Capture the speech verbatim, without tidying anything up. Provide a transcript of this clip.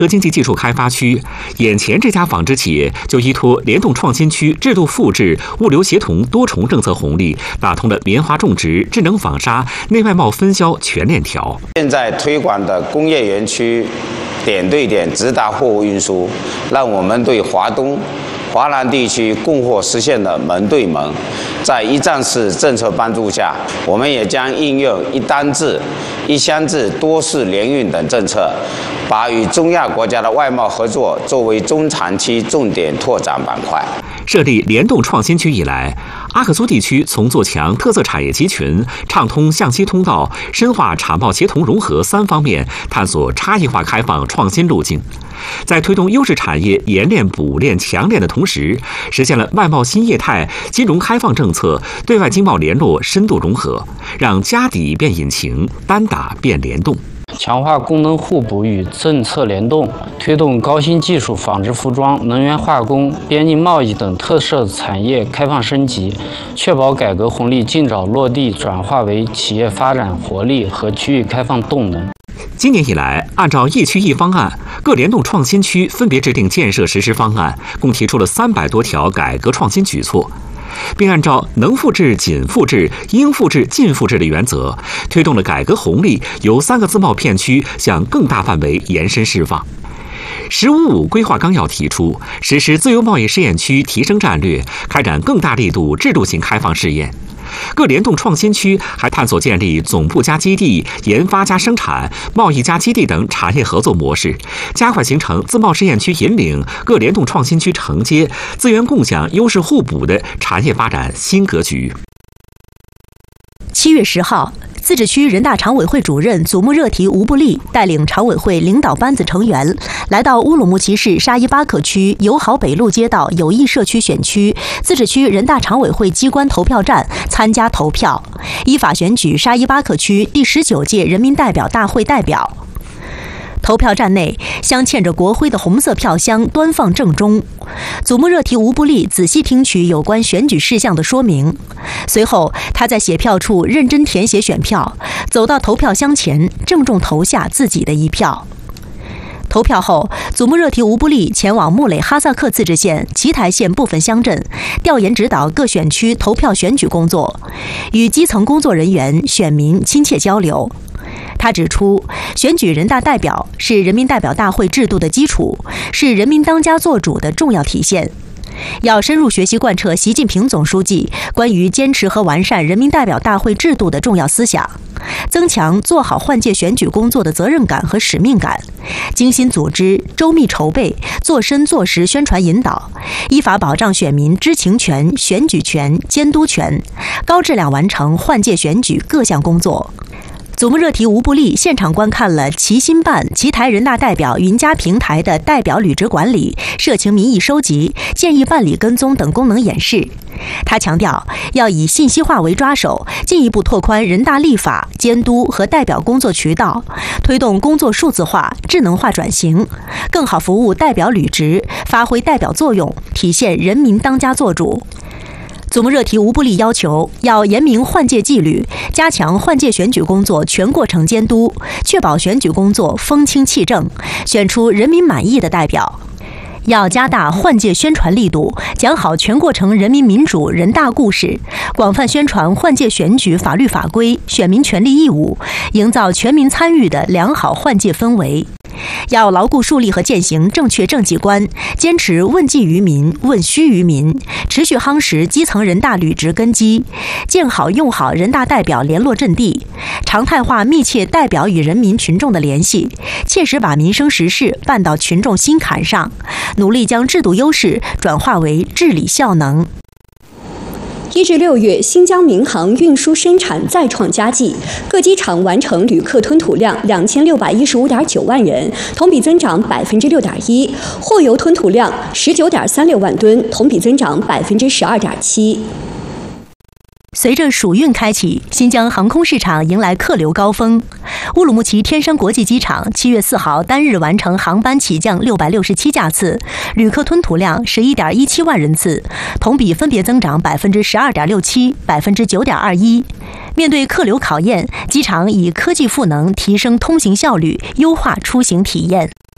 科经济技术开发区，眼前这家纺织企业就依托联动创新区制度复制、物流协同多重政策红利，打通了棉花种植、智能纺纱、内外贸分销全链条。 现在推广的工业园区点对点直达货物运输，让我们对华东、华南地区供货实现了门对门。在一站式政策帮助下，我们也将应用一单制、一箱制、多式联运等政策，把与中亚国家的外贸合作作为中长期重点拓展板块。 设立联动创新区以来，阿克苏地区从做强特色产业集群、畅通向西通道、深化产贸协同融合三方面，探索差异化开放创新路径。在推动优势产业研炼、补炼、强炼的同时，实现了外贸新业态、金融开放政策、对外经贸联络深度融合，让家底变引擎，单打变联动。 强化功能互补与政策联动，推动高新技术纺织服装、能源化工、边境贸易等特色产业开放升级，确保改革红利尽早落地，转化为企业发展活力和区域开放动能。 今年以来，按照一区一方案，各联动创新区分别制定建设实施方案，共提出了三百多条改革创新举措，并按照能复制、紧复制、应复制、尽复制的原则，推动了改革红利由三个自贸片区向更大范围延伸释放。“十五五”规划纲要提出，实施自由贸易试验区提升战略，开展更大力度制度性开放试验。各联动创新区还探索建立总部加基地、研发加生产、贸易加基地等产业合作模式，加快形成自贸试验区引领、各联动创新区承接、资源共享、优势互补的产业发展新格局。 七月十号，自治区人大常委会主任祖木热提吴布利带领常委会领导班子成员来到乌鲁木齐市沙依巴克区友好北路街道友谊社区选区自治区人大常委会机关投票站参加投票，依法选举沙依巴克区第十九届人民代表大会代表。投票站内镶嵌着国徽的红色票箱端放正中，祖木热提吴布利仔细听取有关选举事项的说明，随后他在写票处认真填写选票，走到投票箱前郑重投下自己的一票。投票后，祖木热提吴布利前往木垒哈萨克自治县奇台县部分乡镇，调研指导各选区投票选举工作，与基层工作人员、选民亲切交流。他指出，选举人大代表是人民代表大会制度的基础，是人民当家作主的重要体现。要深入学习贯彻习近平总书记关于坚持和完善人民代表大会制度的重要思想，增强做好换届选举工作的责任感和使命感，精心组织、周密筹备，做深做实宣传引导，依法保障选民知情权、选举权、监督权，高质量完成换届选举各项工作。祖木热提吴布利现场观看了齐新办奇台人大代表云家平台的代表履职管理、社情民意收集、建议办理跟踪等功能演示。他强调，要以信息化为抓手，进一步拓宽人大立法、监督和代表工作渠道，推动工作数字化、智能化转型，更好服务代表履职，发挥代表作用，体现人民当家作主。祖木热提吴布利要求，要严明换届纪律，加强换届选举工作全过程监督，确保选举工作风清气正，选出人民满意的代表。要加大换届宣传力度，讲好全过程人民民主人大故事，广泛宣传换届选举法律法规、选民权利义务，营造全民参与的良好换届氛围。要牢固树立和践行正确政绩观，坚持问计于民、问需于民，持续夯实基层人大履职根基，建好用好人大代表联络阵地，常态化密切代表与人民群众的联系，切实把民生实事办到群众心坎上，努力将制度优势转化为治理效能。 一至六月，新疆民航运输生产再创佳绩，各机场完成旅客吞吐量两千六百一十五点九万人，同比增长百分之六点一；货油吞吐量十九点三六万吨，同比增长百分之十二点七。 随着暑运开启，新疆航空市场迎来客流高峰。乌鲁木齐天山国际机场七月四号单日完成航班起降六百六十七架次，旅客吞吐量十一点一七万人次，同比分别增长百分之十二点六七、百分之九点二一。面对客流考验，机场以科技赋能提升通行效率，优化出行体验。